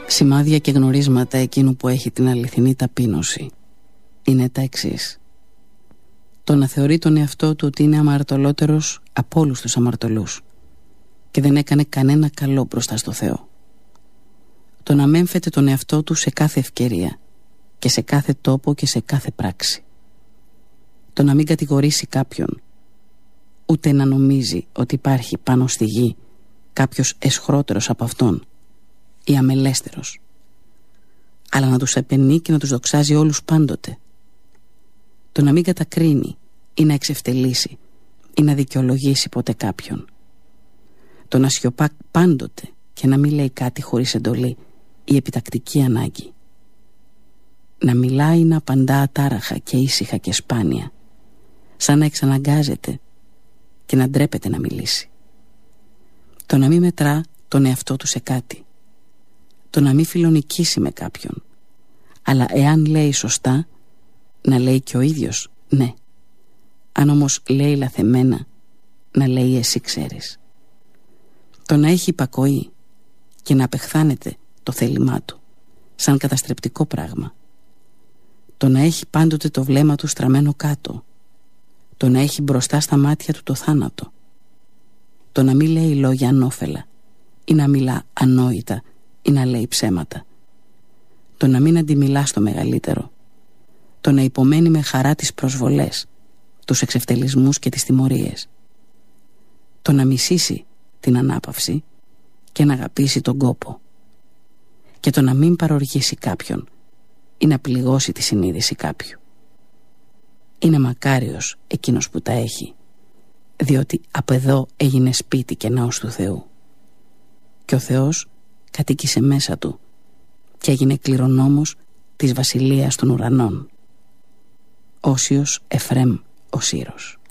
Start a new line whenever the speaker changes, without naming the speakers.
Σημάδια και γνωρίσματα εκείνου που έχει την αληθινή ταπείνωση είναι τα εξής. Το να θεωρεί τον εαυτό του ότι είναι αμαρτωλότερος από όλους τους αμαρτωλούς και δεν έκανε κανένα καλό μπροστά στο Θεό. Το να μέμφεται τον εαυτό του σε κάθε ευκαιρία και σε κάθε τόπο και σε κάθε πράξη. Το να μην κατηγορήσει κάποιον, ούτε να νομίζει ότι υπάρχει πάνω στη γη κάποιος εσχρότερος από αυτόν ή αμελέστερος, αλλά να τους επενεί και να τους δοξάζει όλους πάντοτε. Το να μην κατακρίνει ή να εξευτελίσει ή να δικαιολογήσει ποτέ κάποιον. Το να σιωπά πάντοτε και να μην λέει κάτι χωρίς εντολή ή επιτακτική ανάγκη. Να μιλάει ή να απαντά ατάραχα και ήσυχα και σπάνια, σαν να εξαναγκάζεται και να ντρέπεται να μιλήσει. Το να μην μετρά τον εαυτό του σε κάτι. Το να μην φιλονικήσει με κάποιον, αλλά εάν λέει σωστά, να λέει και ο ίδιος ναι. Αν όμως λέει λαθεμένα, να λέει εσύ ξέρεις. Το να έχει υπακοή και να απεχθάνεται το θέλημά του σαν καταστρεπτικό πράγμα. Το να έχει πάντοτε το βλέμμα του στραμμένο κάτω. Το να έχει μπροστά στα μάτια του το θάνατο. Το να μην λέει λόγια ανώφελα ή να μιλά ανόητα ή να λέει ψέματα. Το να μην αντιμιλά στο μεγαλύτερο. Το να υπομένει με χαρά τις προσβολές, τους εξευτελισμούς και τις τιμωρίες. Το να μισήσει την ανάπαυση και να αγαπήσει τον κόπο. Και το να μην παροργήσει κάποιον ή να πληγώσει τη συνείδηση κάποιου. Είναι μακάριος εκείνος που τα έχει, διότι από εδώ έγινε σπίτι και ναός του Θεού. Και ο Θεός κατοίκησε μέσα του και έγινε κληρονόμος της βασιλείας των ουρανών. Όσιος Εφραίμ ο Σύρος.